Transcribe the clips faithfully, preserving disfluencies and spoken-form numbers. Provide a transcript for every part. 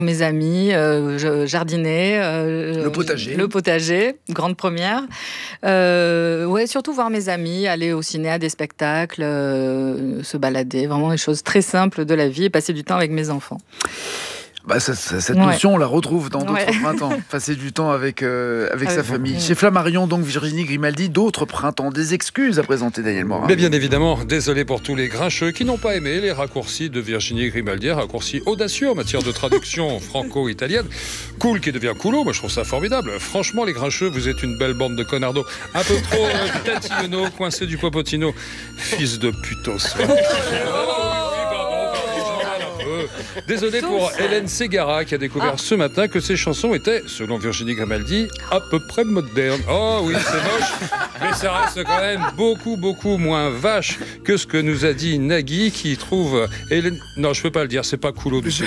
Mes amis, euh, je jardinais. Euh, le potager. Le potager, grande première. Euh, ouais, surtout voir mes amis, aller au ciné, à des spectacles, euh, se balader. Vraiment des choses très simples de la vie et passer du temps avec mes enfants. Bah, ça, ça, cette ouais. notion, on la retrouve dans d'autres ouais. printemps. Passer du temps avec, euh, avec, avec sa famille. Ouais. Chez Flammarion, donc, Virginie Grimaldi, d'autres printemps. Des excuses à présenter, Daniel Morin. Mais bien évidemment, désolé pour tous les grincheux qui n'ont pas aimé les raccourcis de Virginie Grimaldi, raccourcis audacieux en matière de traduction franco-italienne. Cool qui devient coolo, moi je trouve ça formidable. Franchement, les grincheux, vous êtes une belle bande de connardos. Un peu trop euh, tatillonneaux, coincés du popotino. Fils de putos. Désolé pour Hélène Ségara qui a découvert ah. ce matin que ses chansons étaient, selon Virginie Grimaldi, à peu près modernes. Oh oui, c'est moche, mais ça reste quand même beaucoup, beaucoup moins vache que ce que nous a dit Nagui qui trouve Hélène... Non, je peux pas le dire, c'est pas cool au-dessus.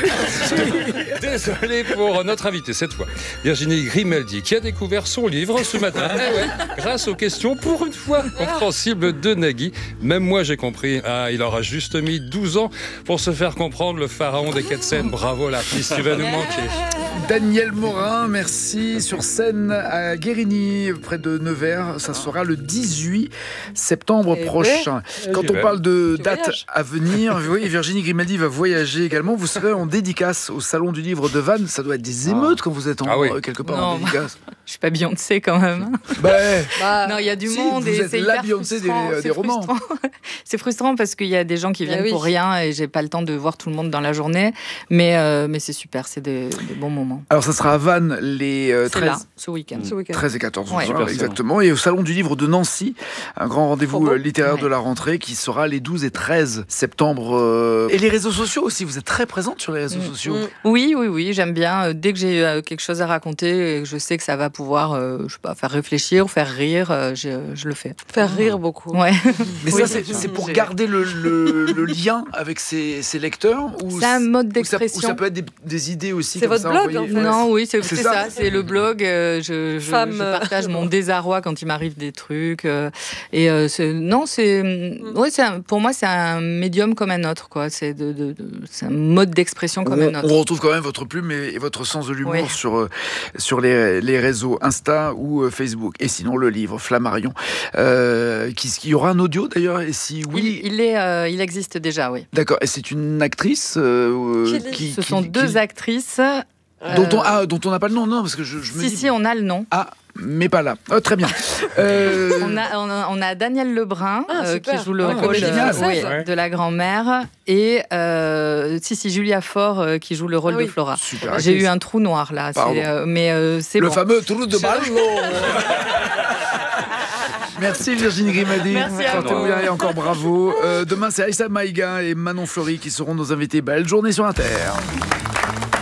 Désolé pour notre invité cette fois, Virginie Grimaldi, qui a découvert son livre ce matin, eh ouais, grâce aux questions, pour une fois, compréhensibles de Nagui. Même moi, j'ai compris. Ah, il aura juste mis douze ans pour se faire comprendre le pharaon des quatre scènes. Bravo l'artiste, tu vas nous manquer. Daniel Morin, merci. Sur scène à Guérigny, près de Nevers. Ça sera le dix-huit septembre et prochain. Ouais. Quand on parle de dates à venir, oui, Virginie Grimaldi va voyager également. Vous serez en dédicace au Salon du Livre de Vannes. Ça doit être des émeutes ah. quand vous êtes en, ah oui. quelque part non, en dédicace. Je suis pas Beyoncé quand même. Bah, bah, non, il y a du si, monde. Vous et êtes c'est la Beyoncé des, des romans. C'est frustrant parce qu'il y a des gens qui viennent ah oui. pour rien et j'ai pas le temps de voir tout le monde dans la journée. Mais, euh, mais c'est super, c'est des, des bons moments. Alors ça sera à Vannes les euh, treize... là, ce week-end. Ce week-end. treize et quatorze ouais. juin, exactement. Et au Salon du Livre de Nancy, un grand rendez-vous oh, littéraire ouais. de la rentrée qui sera les douze et treize septembre. Euh... Et les réseaux sociaux aussi, vous êtes très présente sur les réseaux mmh. sociaux. Mmh. Oui, oui, oui, j'aime bien. Dès que j'ai quelque chose à raconter et que je sais que ça va pouvoir euh, je sais pas, faire réfléchir ou faire rire, euh, je, je le fais. Faire rire beaucoup. Ouais. Mais oui, ça, c'est, c'est pour garder le, le, le lien avec ses, ses lecteurs ou c'est un mode d'expression. Ou ça, ou ça peut être des, des idées aussi. C'est comme votre ça, blog, envoyées, en fait. Non, oui, c'est, c'est, c'est ça. ça. C'est le blog. Euh, je, je, Femme... je partage mon désarroi quand il m'arrive des trucs. Euh, et euh, c'est, non, c'est, mm. ouais, c'est un, pour moi, c'est un médium comme un autre, quoi. C'est, de, de, de, c'est un mode d'expression comme on, un autre. On retrouve quand même votre plume et, et votre sens de l'humour oui. sur, sur les, les réseaux Insta ou Facebook. Et sinon, le livre Flammarion. Euh, qui, il y aura un audio d'ailleurs. Et si oui, il, il, est, euh, il existe déjà, oui. D'accord. Et c'est une actrice euh, qui, Ce qui, sont qui, deux qui... actrices. Dont on, ah, dont on n'a pas le nom, non, parce que je, je me si, dis... si, on a le nom. Ah, mais pas là. Oh, très bien. Euh... on, a, on, a, on a Daniel Lebrun ah, euh, qui joue le ah, rôle euh, oui, ouais. de la grand-mère et euh, si, si, Julia Faure euh, qui joue le rôle ah, oui. de Flora. Super, j'ai eu un trou noir là, c'est, euh, mais euh, c'est le bon. fameux trou de balle. Merci Virginie Grimaldi. Merci à vous. Et encore bravo. Euh, demain, c'est Aïssa Maïga et Manon Fleury qui seront nos invités. Belle journée sur Inter.